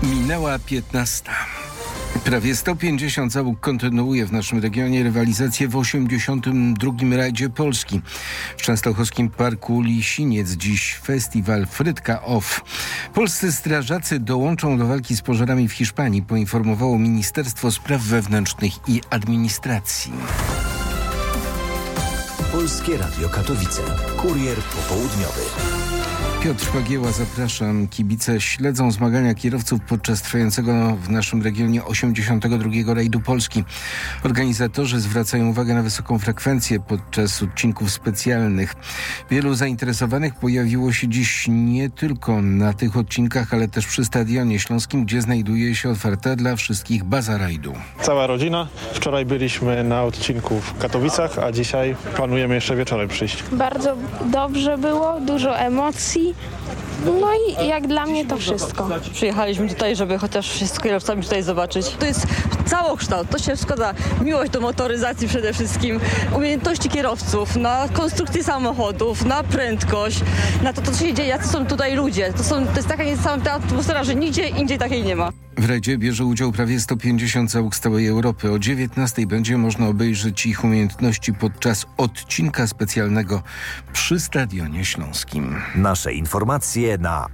Minęła 15. Prawie 150 załóg kontynuuje w naszym regionie rywalizację w 82. rajdzie Polski. W częstochowskim Parku Lisiniec dziś festiwal Frytka Off. Polscy strażacy dołączą do walki z pożarami w Hiszpanii, poinformowało Ministerstwo Spraw Wewnętrznych i Administracji. Polskie Radio Katowice. Kurier popołudniowy. Piotr Pagieła, zapraszam. Kibice śledzą zmagania kierowców podczas trwającego w naszym regionie 82. rajdu Polski. Organizatorzy zwracają uwagę na wysoką frekwencję podczas odcinków specjalnych. Wielu zainteresowanych pojawiło się dziś nie tylko na tych odcinkach, ale też przy Stadionie Śląskim, gdzie znajduje się otwarta dla wszystkich baza rajdu. Cała rodzina. Wczoraj byliśmy na odcinku w Katowicach, a dzisiaj planujemy jeszcze wieczorem przyjść. Bardzo dobrze było, dużo emocji. No i jak dla mnie to wszystko. Przyjechaliśmy tutaj, żeby chociaż się z kierowcami tutaj zobaczyć. To jest całokształt, to się składa miłość do motoryzacji przede wszystkim, umiejętności kierowców, na konstrukcję samochodów, na prędkość, na to, co się dzieje, jacy są tutaj ludzie. To jest taka niesamowita atmosfera, że nigdzie indziej takiej nie ma. W rajdzie bierze udział prawie 150 załóg z całej Europy. O 19:00 będzie można obejrzeć ich umiejętności podczas odcinka specjalnego przy Stadionie Śląskim. Nasze informacje na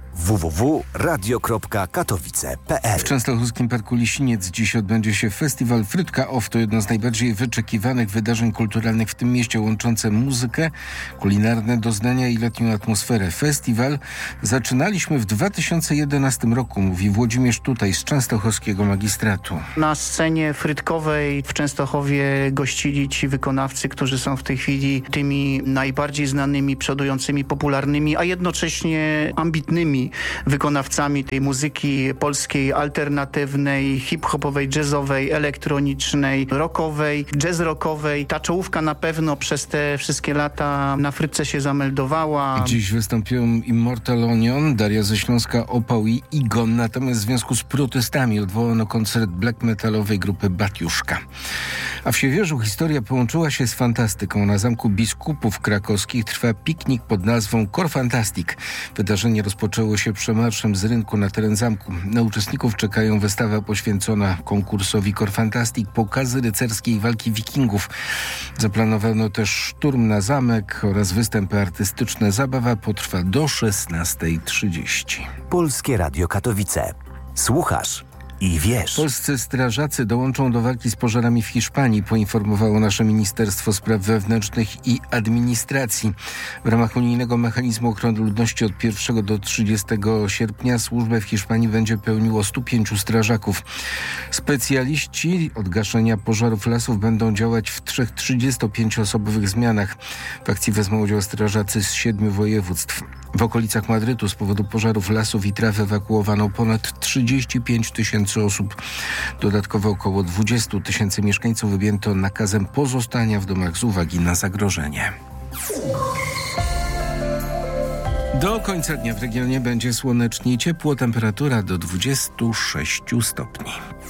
www.radio.katowice.pl. W częstochowskim Parku Lisiniec dziś odbędzie się festiwal Frytka Off. To jedno z najbardziej wyczekiwanych wydarzeń kulturalnych w tym mieście, łączące muzykę, kulinarne doznania i letnią atmosferę. Festiwal zaczynaliśmy w 2011 roku, mówi Włodzimierz Tutaj z częstochowskiego magistratu. Na scenie frytkowej w Częstochowie gościli ci wykonawcy, którzy są w tej chwili tymi najbardziej znanymi, przodującymi, popularnymi, a jednocześnie ambitnymi wykonawcami tej muzyki polskiej, alternatywnej, hip-hopowej, jazzowej, elektronicznej, rockowej, jazz-rockowej. Ta czołówka na pewno przez te wszystkie lata na Frytce się zameldowała. Dziś wystąpią Immortal Onion, Daria ze Śląska, Opał i Igon. Natomiast w związku z protestami odwołano koncert black metalowej grupy Batiuszka. A w Siewierzu historia połączyła się z fantastyką. Na Zamku Biskupów Krakowskich trwa piknik pod nazwą Korfantastic. Wydarzenie rozpoczęło się przemarszem z rynku na teren zamku. Na uczestników czekają wystawa poświęcona konkursowi Korfantastic, pokazy rycerskiej walki wikingów. Zaplanowano też szturm na zamek oraz występy artystyczne. Zabawa potrwa do 16:30. Polskie Radio Katowice. Słuchasz i wiesz. Polscy strażacy dołączą do walki z pożarami w Hiszpanii, poinformowało nasze Ministerstwo Spraw Wewnętrznych i Administracji. W ramach unijnego mechanizmu ochrony ludności od 1 do 30 sierpnia służbę w Hiszpanii będzie pełniło 105 strażaków. Specjaliści od gaszenia pożarów lasów będą działać w 3 35-osobowych zmianach. W akcji wezmą udział strażacy z 7 województw. W okolicach Madrytu z powodu pożarów lasów i traw ewakuowano ponad 35 000 osób. Dodatkowo około 20 000 mieszkańców objęto nakazem pozostania w domach z uwagi na zagrożenie. Do końca dnia w regionie będzie słonecznie i ciepło, temperatura do 26 stopni.